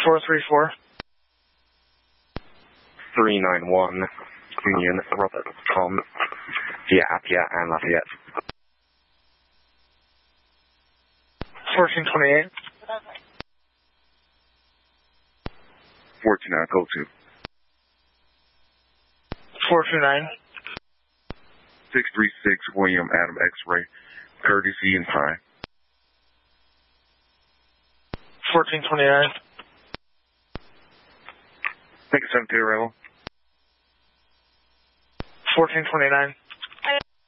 434. 391 Union Robert Tom via Appia and Lafayette. 1428. 14 go to. 429. 636 William Adam X-ray, courtesy and time. 1429. Take a 7 arrival. 1429.